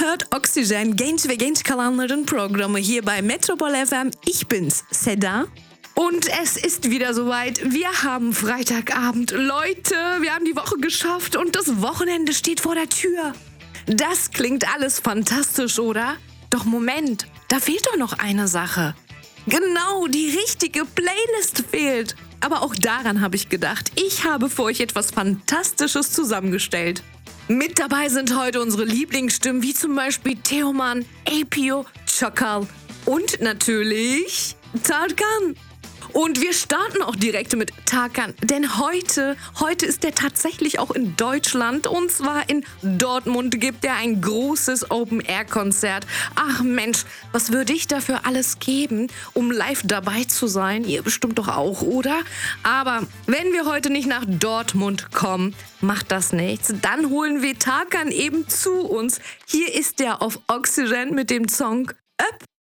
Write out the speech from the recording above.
hört Oxygen, genç ve genç kalanların Programı hier bei Metropol FM. Ich bin's, Seda. Und es ist wieder soweit. Wir haben Freitagabend. Leute, wir haben die Woche geschafft und das Wochenende steht vor der Tür. Das klingt alles fantastisch, oder? Doch Moment, da fehlt doch noch eine Sache. Genau, die richtige Playlist fehlt. Aber auch daran habe ich gedacht. Ich habe für euch etwas Fantastisches zusammengestellt. Mit dabei sind heute unsere Lieblingsstimmen, wie zum Beispiel Teoman, Apio, Çakal und natürlich Tarkan. Und wir starten auch direkt mit Tarkan, denn heute ist er tatsächlich auch in Deutschland, und zwar in Dortmund gibt er ein großes Open-Air-Konzert. Ach Mensch, was würde ich dafür alles geben, um live dabei zu sein? Ihr bestimmt doch auch, oder? Aber wenn wir heute nicht nach Dortmund kommen, macht das nichts. Dann holen wir Tarkan eben zu uns. Hier ist er auf Oxygen mit dem Song Up.